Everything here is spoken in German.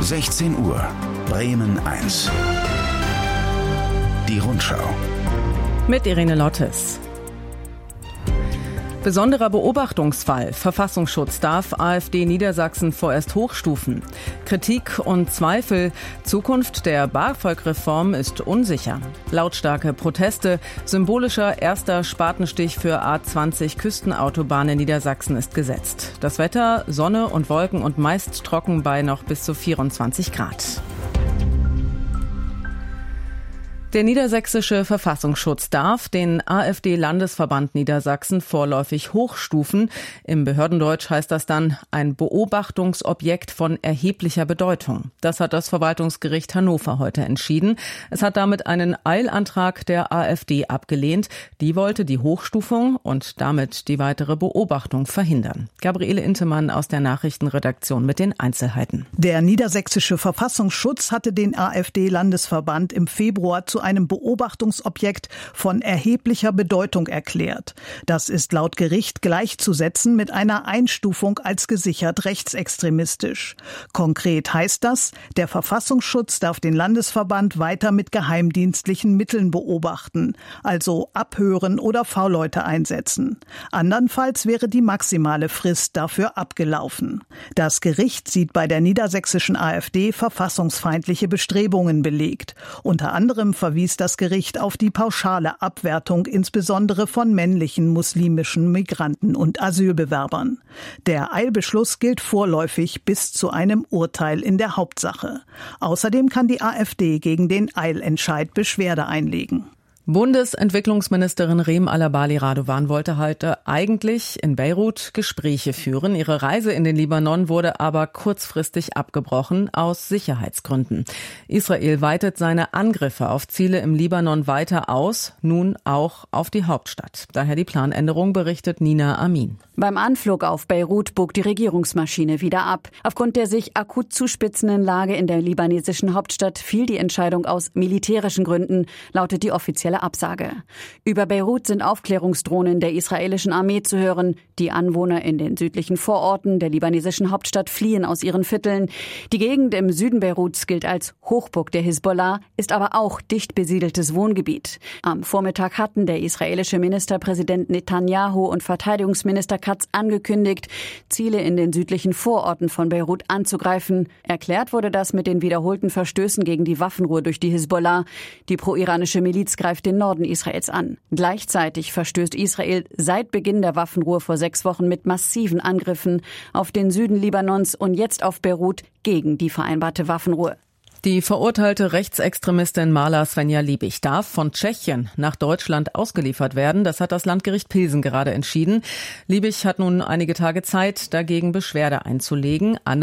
16 Uhr, Bremen 1. Die Rundschau. Mit Irene Lottes. Besonderer Beobachtungsfall. Verfassungsschutz darf AfD Niedersachsen vorerst hochstufen. Kritik und Zweifel. Zukunft der BAföG-Reform ist unsicher. Lautstarke Proteste. Symbolischer erster Spatenstich für A20 Küstenautobahn in Niedersachsen ist gesetzt. Das Wetter, Sonne und Wolken und meist trocken bei noch bis zu 24 Grad. Der niedersächsische Verfassungsschutz darf den AfD-Landesverband Niedersachsen vorläufig hochstufen. Im Behördendeutsch heißt das dann ein Beobachtungsobjekt von erheblicher Bedeutung. Das hat das Verwaltungsgericht Hannover heute entschieden. Es hat damit einen Eilantrag der AfD abgelehnt. Die wollte die Hochstufung und damit die weitere Beobachtung verhindern. Gabriele Intemann aus der Nachrichtenredaktion mit den Einzelheiten. Der niedersächsische Verfassungsschutz hatte den AfD-Landesverband im Februar zu einem Beobachtungsobjekt von erheblicher Bedeutung erklärt. Das ist laut Gericht gleichzusetzen mit einer Einstufung als gesichert rechtsextremistisch. Konkret heißt das, der Verfassungsschutz darf den Landesverband weiter mit geheimdienstlichen Mitteln beobachten, also abhören oder V-Leute einsetzen. Andernfalls wäre die maximale Frist dafür abgelaufen. Das Gericht sieht bei der niedersächsischen AfD verfassungsfeindliche Bestrebungen belegt. Unter anderem verwies das Gericht auf die pauschale Abwertung insbesondere von männlichen muslimischen Migranten und Asylbewerbern. Der Eilbeschluss gilt vorläufig bis zu einem Urteil in der Hauptsache. Außerdem kann die AfD gegen den Eilentscheid Beschwerde einlegen. Bundesentwicklungsministerin Reem Alabali Radovan wollte heute eigentlich in Beirut Gespräche führen. Ihre Reise in den Libanon wurde aber kurzfristig abgebrochen aus Sicherheitsgründen. Israel weitet seine Angriffe auf Ziele im Libanon weiter aus, nun auch auf die Hauptstadt. Daher die Planänderung, berichtet Nina Amin. Beim Anflug auf Beirut bog die Regierungsmaschine wieder ab. Aufgrund der sich akut zuspitzenden Lage in der libanesischen Hauptstadt fiel die Entscheidung aus militärischen Gründen, lautet die offizielle Absage. Über Beirut sind Aufklärungsdrohnen der israelischen Armee zu hören. Die Anwohner in den südlichen Vororten der libanesischen Hauptstadt fliehen aus ihren Vierteln. Die Gegend im Süden Beiruts gilt als Hochburg der Hisbollah, ist aber auch dicht besiedeltes Wohngebiet. Am Vormittag hatten der israelische Ministerpräsident Netanyahu und Verteidigungsminister Katz angekündigt, Ziele in den südlichen Vororten von Beirut anzugreifen. Erklärt wurde das mit den wiederholten Verstößen gegen die Waffenruhe durch die Hisbollah. Die pro-iranische Miliz greift den Norden Israels an. Gleichzeitig verstößt Israel seit Beginn der Waffenruhe vor 6 Wochen mit massiven Angriffen auf den Süden Libanons und jetzt auf Beirut gegen die vereinbarte Waffenruhe. Die verurteilte Rechtsextremistin Marla Svenja Liebig darf von Tschechien nach Deutschland ausgeliefert werden. Das hat das Landgericht Pilsen gerade entschieden. Liebig hat nun einige Tage Zeit, dagegen Beschwerde einzulegen.